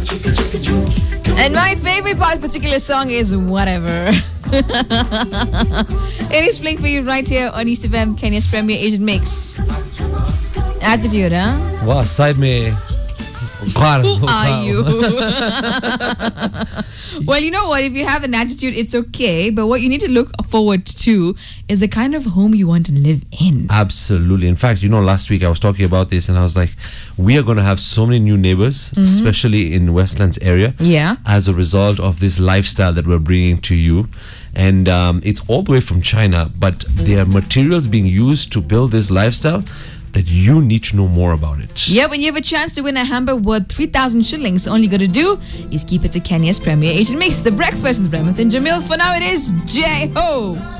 And my favorite part of the particular song is Whatever. It is playing for you right here on East FM, Kenya's premier Asian mix. Attitude, huh? Wow, side me. Who are you? Well, you know what? If you have an attitude, it's okay. But what you need to look forward to is the kind of home you want to live in. Absolutely. In fact, last week I was talking about this and I was like, we are going to have so many new neighbors, especially in Westlands area. Yeah. As a result of this lifestyle that we're bringing to you. And it's all the way from China, but there are materials being used to build this lifestyle that you need to know more about it. Yeah, when you have a chance to win a hamper worth 3,000 shillings, all you got to do is keep it to Kenya's premier Asian mix. The breakfast is Brahmat and Jamil. For now, it is J-Ho.